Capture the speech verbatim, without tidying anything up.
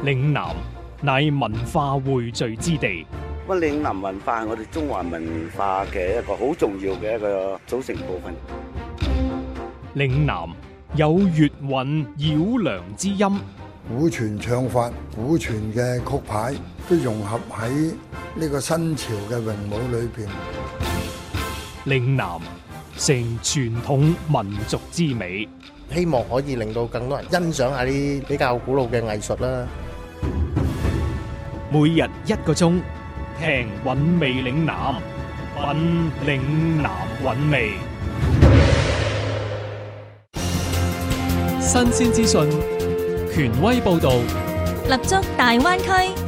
嶺南乃文化匯聚之地。 咁嶺南文化係我哋中華文化嘅一個好重要嘅一個組成部分。 嶺南有粵韻繞梁之音， 古傳唱法、古傳嘅曲牌都融合喺呢個新潮嘅詠舞裏邊。 嶺南成傳統民族之美， 希望可以令到更多人欣賞下啲比較古老嘅藝術啦。 每日一個鐘，聽韻味嶺南，品嶺南韻味。新鮮資訊，權威報導， 立足大灣區。